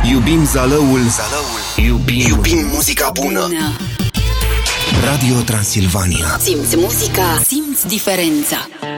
Iubim Zalăul. Iubim muzica bună. Radio Transilvania. Simți muzica, simți diferența.